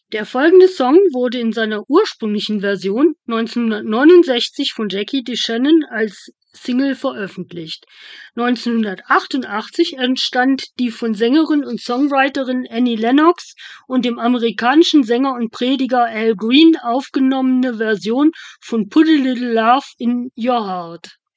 Der folgende Song wurde in seiner ursprünglichen Version 1969 von Jackie DeShannon als Single veröffentlicht. 1988 entstand die von Sängerin und Songwriterin Annie Lennox und dem amerikanischen Sänger und Prediger Al Green aufgenommene Version von Put a Little Love in Your Heart.